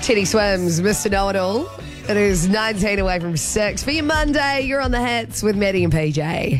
Teddy Swims, Mr. Know-It-All. It is 19 away from 6. For your Monday, you're on the hits with Maddie and PJ.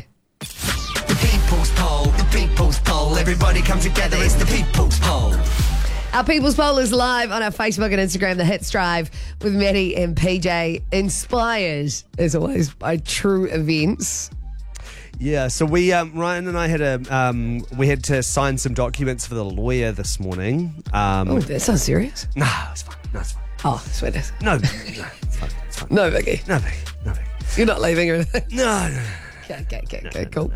The People's Poll. Everybody come together, it's the People's Poll. Our People's Poll is live on our Facebook and Instagram, The Hits Drive with Maddie and PJ. Inspired, as always, by true events. Yeah, so we Ryan and I had to sign some documents for the lawyer this morning. Oh, that sounds serious. No, it's fine. No, it's fine. Oh, sweet. No, it's fine. It's fine. No biggie. No biggie. No biggie. You're not leaving or anything. No. Okay, cool.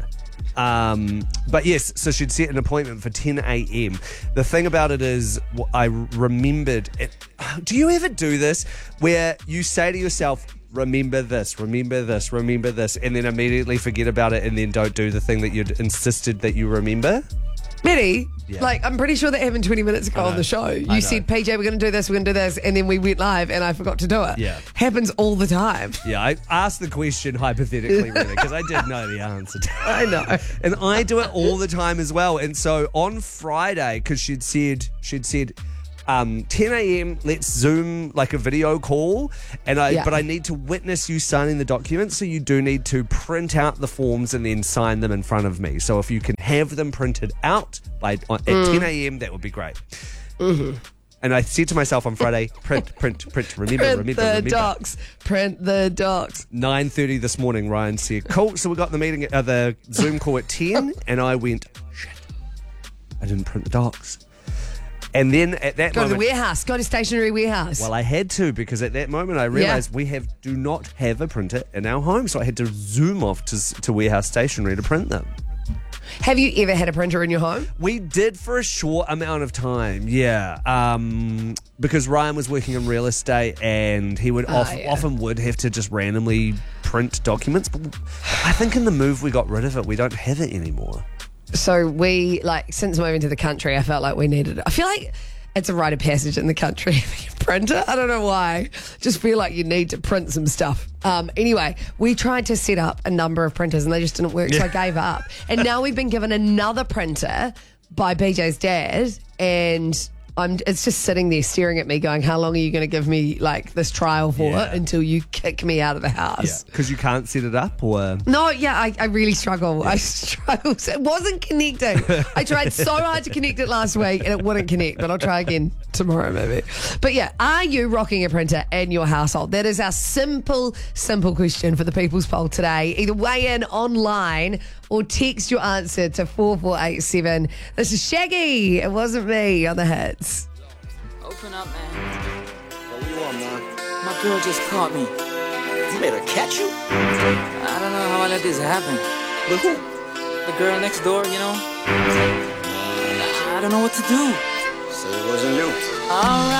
But yes, so she'd set an appointment for 10 a.m. The thing about it is, I remembered it. Do you ever do this where you say to yourself, remember this, remember this, remember this, and then immediately forget about it and then don't do the thing that you'd insisted that you remember? Maddie, Yeah. I'm pretty sure that happened 20 minutes ago on the show. You said, PJ, we're going to do this, and then we went live and I forgot to do it. Yeah. Happens all the time. Yeah, I asked the question hypothetically, really, because I did know the answer to it. I know. And I do it all the time as well. And so on Friday, because she'd said 10 a.m, let's Zoom like a video call. And but I need to witness you signing the documents. So you do need to print out the forms and then sign them in front of me. So if you can have them printed out at 10 a.m, that would be great. Mm-hmm. And I said to myself on Friday, print, remember. Docs. Print the docs. 9:30 this morning, Ryan said, cool. So we got the Zoom call at 10, and I went, shit, I didn't print the docs. And then at that Go moment, to the warehouse. Go to Stationery Warehouse. well, I had to, because at that moment I realised we do not have a printer in our home, so I had to Zoom off to Warehouse Stationery to print them. Have you ever had a printer in your home? We did for a short amount of time, yeah. Because Ryan was working in real estate and he would often would have to just randomly print documents. But I think in the move we got rid of it. We don't have it anymore. So we, since moving to the country, I felt like we needed it. I feel like it's a rite of passage in the country, having a printer. I don't know why. Just feel like you need to print some stuff. Anyway, we tried to set up a number of printers and they just didn't work, so I gave up. And now we've been given another printer by BJ's dad, and it's just sitting there staring at me going, how long are you going to give me this trial for until you kick me out of the house? Yeah, because you can't set it up, or? No, I really struggle. I struggle. It wasn't connecting. I tried so hard to connect it last week and it wouldn't connect, but I'll try again tomorrow maybe. But yeah, are you rocking a printer in your household? That is our simple question for the People's Poll today. Either weigh in online or text your answer to 4487. This is Shaggy. It wasn't me on the hits. Open up, man. What do you want, man? My girl just caught me. You made her catch you? I don't know how I let this happen. But who? The girl next door, you know? I don't know what to do. Say it wasn't you. All right.